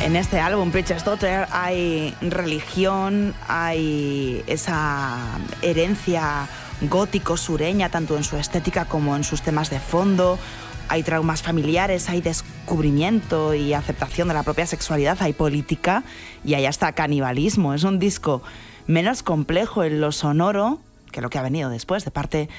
En este álbum, Preacher's Daughter, hay religión, hay esa herencia gótico-sureña, tanto en su estética como en sus temas de fondo. Hay traumas familiares, hay descubrimiento y aceptación de la propia sexualidad, hay política y hay hasta canibalismo. Es un disco menos complejo en lo sonoro que lo que ha venido después, de parte